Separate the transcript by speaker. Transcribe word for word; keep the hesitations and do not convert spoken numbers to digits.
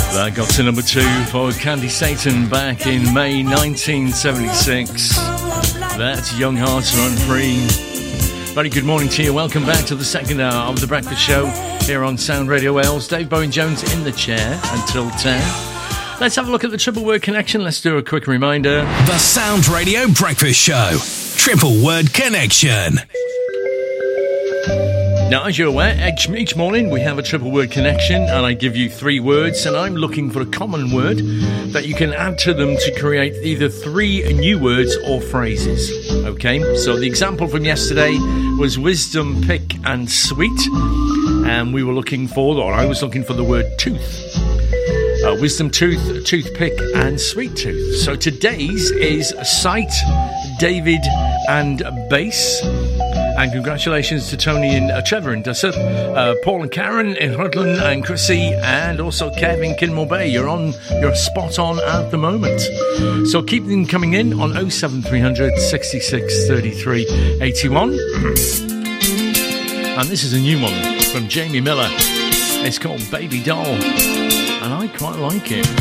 Speaker 1: That got to number two for Candy Satan back in May nineteen seventy-six. That's Young Hearts Run Free. Very good morning to you. Welcome back to the second hour of The Breakfast Show here on Sound Radio Wales. Dave Bowen-Jones in the chair until ten. Let's have a look at the Triple Word Connection. Let's do a quick reminder.
Speaker 2: The Sound Radio Breakfast Show. Triple Word Connection.
Speaker 1: Now, as you're aware, each, each morning we have a triple word connection and I give you three words and I'm looking for a common word that you can add to them to create either three new words or phrases. Okay, so the example from yesterday was wisdom, pick and sweet, and we were looking for, or I was looking for the word tooth. Uh, wisdom, tooth, toothpick and sweet tooth. So today's is sight, David and bass. And congratulations to Tony and uh, Trevor in Dussop, uh, Paul and Karen in Rutland, and Chrissy, and also Kevin Kinmore Bay. You're on, you're spot on at the moment. So keep them coming in on oh seven three hundred, sixty-six, thirty-three, eighty-one. And this is a new one from Jamie Miller. It's called Baby Doll, and I quite like it.